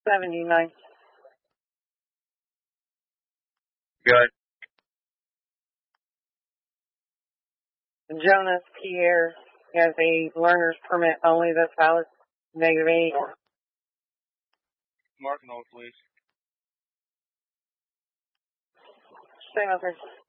79. Good. Jonas Pierre has a learner's permit only that's valid. -8. Mark note, please. Same over.